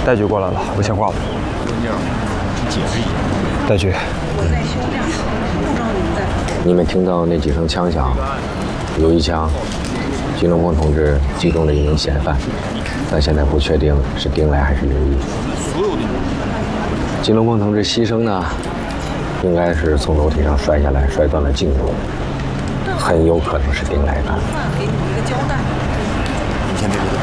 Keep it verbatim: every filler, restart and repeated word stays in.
戴局过来了，我先挂了。 文静，解释一下。 戴局， 我在休假，不知道您在。 你们听到那几声枪响，有一枪，金龙峰同志击中了一名嫌犯，但现在不确定是丁来还是刘毅。金龙峰同志牺牲呢，应该是从楼梯上摔下来，摔断了颈部，很有可能是丁来干的。 给你一个交代。 你先别别动。